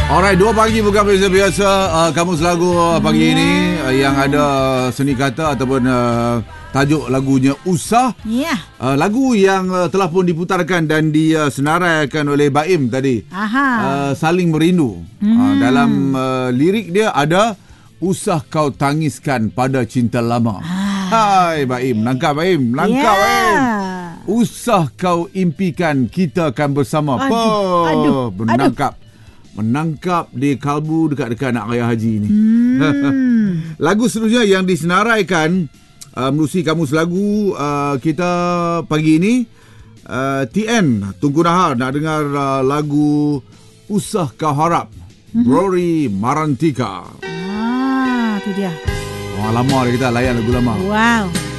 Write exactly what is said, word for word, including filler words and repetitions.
Alright, dua pagi bukan biasa-biasa. Uh, kamu selagu uh, pagi yeah. ini uh, yang ada seni kata ataupun uh, tajuk lagunya Usah. Yeah. Uh, lagu yang uh, telah pun diputarkan dan disenaraikan oleh Baim tadi. Aha. Uh, Saling Merindu. Hmm. Uh, dalam uh, lirik dia ada Usah kau tangiskan pada cinta lama. Ah. Hai Baim, langkah Baim, langkah yeah. Baim. Usah kau impikan kita akan bersama. Aduh, aduh, menangkap. Aduh. Menangkap di kalbu dekat-dekat nak raya haji ni. Hmm. Lagu seterusnya yang disenaraikan uh, menerusi kamus lagu uh, kita pagi ini, uh, T N Tunku Nahar nak dengar uh, lagu Usah Kau Harap, mm-hmm. Rory Marantika. Ah, tu dia. Oh, lama dah kita layan lagu lama. Wow.